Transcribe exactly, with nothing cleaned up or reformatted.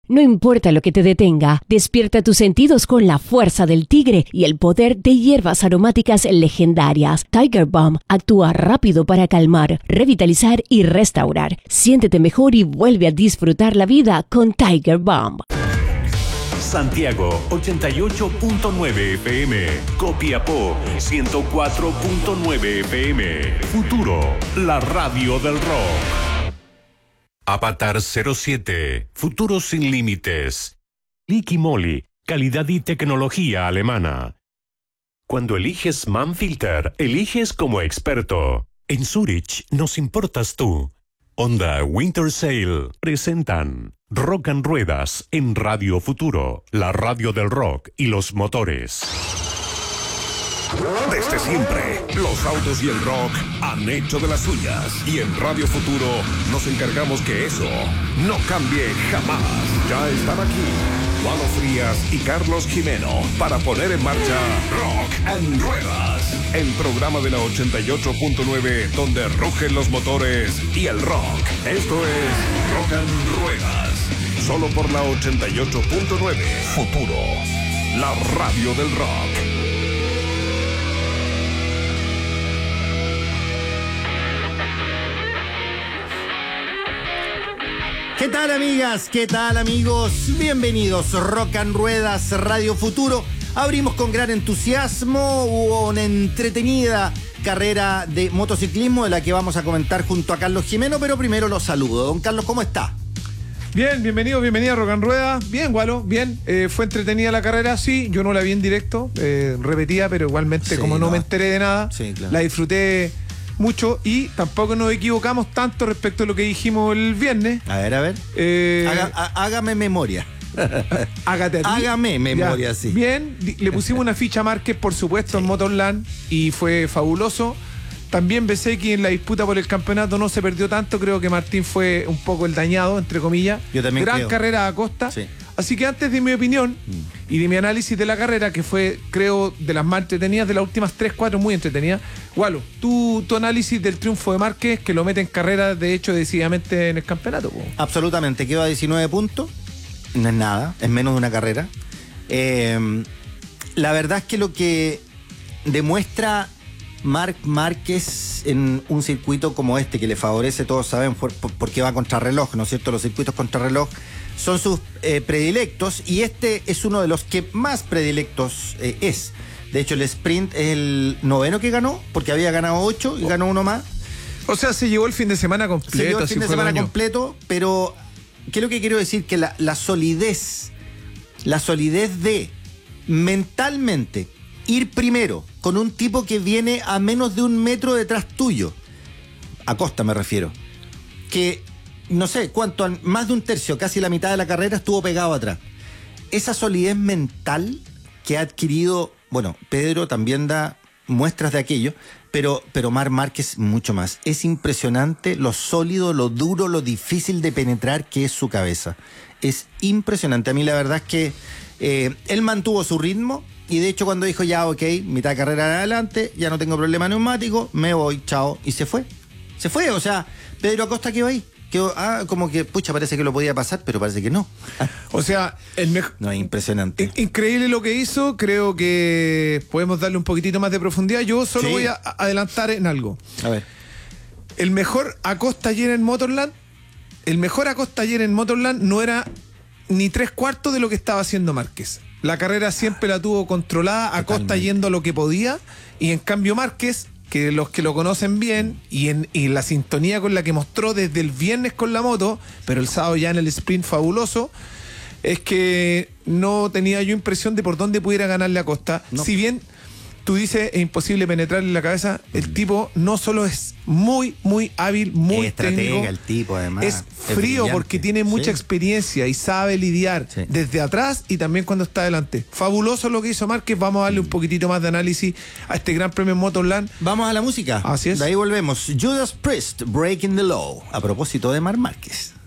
No importa lo que te detenga, despierta tus sentidos con la fuerza del tigre y el poder de hierbas aromáticas legendarias. Tiger Balm actúa rápido para calmar, revitalizar y restaurar. Siéntete mejor y vuelve a disfrutar la vida con Tiger Balm. Santiago ochenta y ocho punto nueve F M, Copiapó ciento cuatro punto nueve F M, Futuro, la radio del rock. Avatar cero siete, Futuro sin límites. Liqui Moly, calidad y tecnología alemana. Cuando eliges Manfilter, eliges como experto. En Zurich nos importas tú. Honda Winter Sale presentan Rock and Ruedas en Radio Futuro, la radio del rock y los motores. Desde siempre, los autos y el rock han hecho de las suyas. Y en Radio Futuro nos encargamos que eso no cambie jamás. Ya están aquí Walo Frías y Carlos Jimeno para poner en marcha Rock and Ruedas, el programa de la ochenta y ocho punto nueve donde rugen los motores y el rock. Esto es Rock and Ruedas, solo por la ochenta y ocho punto nueve. Futuro, la radio del rock. ¿Qué tal, amigas? ¿Qué tal, amigos? Bienvenidos, Rock and Ruedas, Radio Futuro. Abrimos con gran entusiasmo una entretenida carrera de motociclismo de la que vamos a comentar junto a Carlos Jimeno, pero primero los saludo. Don Carlos, ¿cómo está? Bien, bienvenido, bienvenida a Rock and Rueda. Bien, Gualo, bien. Eh, fue entretenida la carrera, sí. Yo no la vi en directo, eh, repetía, pero igualmente, sí, como no, no me enteré de nada, sí, claro, la disfruté mucho y tampoco nos equivocamos tanto respecto a lo que dijimos el viernes. A ver, a ver. Eh, Haga, há, hágame memoria. Hágate Hágame memoria, ya, sí. Bien, le pusimos una ficha a Márquez, por supuesto, sí, en Motorland y fue fabuloso. También pensé que en la disputa por el campeonato no se perdió tanto. Creo que Martín fue un poco el dañado, entre comillas. Yo también Gran creo. carrera a Acosta. Sí. Así que antes de mi opinión mm. y de mi análisis de la carrera, que fue, creo, de las más entretenidas, de las últimas tres, cuatro muy entretenidas, Gualo, tu, tu análisis del triunfo de Márquez, que lo mete en carrera, de hecho, decididamente en el campeonato. ¿no? Absolutamente, quedó a diecinueve puntos, no es nada, es menos de una carrera. Eh, la verdad es que lo que demuestra Marc Márquez en un circuito como este, que le favorece, todos saben, por, por, porque va contrarreloj, ¿no es cierto? Los circuitos contrarreloj son sus eh, predilectos y este es uno de los que más predilectos eh, es. De hecho, el sprint es el noveno que ganó, porque había ganado ocho y ganó uno más. O sea, se llevó el fin de semana completo. Se llevó el fin de semana completo, pero ¿qué es lo que quiero decir? Que la, la solidez, la solidez de mentalmente ir primero con un tipo que viene a menos de un metro detrás tuyo, Acosta me refiero, que no sé cuánto, más de un tercio, casi la mitad de la carrera estuvo pegado atrás. Esa solidez mental que ha adquirido, bueno, Pedro también da muestras de aquello, pero, pero Marc Márquez mucho más. Es impresionante lo sólido, lo duro, lo difícil de penetrar que es su cabeza. Es impresionante. A mí la verdad es que eh, él mantuvo su ritmo y de hecho cuando dijo ya, ok, mitad de carrera adelante, ya no tengo problema neumático, me voy, chao, y se fue. Se fue, o sea, Pedro Acosta quedó ahí. Que, ah, como que, pucha, parece que lo podía pasar, pero parece que no. O sea, el mejor. No, es impresionante. Increíble lo que hizo. Creo que podemos darle un poquitito más de profundidad. Yo solo sí. voy a adelantar en algo. A ver. El mejor Acosta ayer en Motorland, el mejor Acosta ayer en Motorland no era ni tres cuartos de lo que estaba haciendo Márquez. La carrera siempre la tuvo controlada, Acosta yendo a lo que podía, y en cambio Márquez, que los que lo conocen bien y en y la sintonía con la que mostró desde el viernes con la moto, pero el sábado ya en el sprint fabuloso, es que no tenía yo impresión de por dónde pudiera ganarle a Acosta. No. Si bien tú dices es imposible penetrarle en la cabeza, el tipo no solo es muy, muy hábil, muy es estratega técnico, el tipo además. Es frío es porque tiene mucha sí. experiencia y sabe lidiar sí. desde atrás y también cuando está adelante. Fabuloso lo que hizo Márquez. Vamos a darle mm. un poquitito más de análisis a este gran premio en Motorland. Vamos a la música. Así es. De ahí volvemos. Judas Priest, Breaking the Law. A propósito de Marc Márquez.